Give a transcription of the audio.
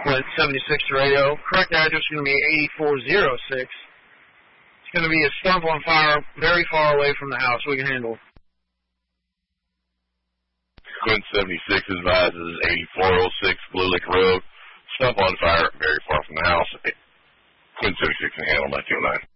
Quint 76 radio. Correct address is going to be 8406. It's going to be a stump on fire very far away from the house. We can handle it. Quint 76 advises 8406 Blue Lick Road. Stump on fire very far from the house. Quint 76 can handle 929.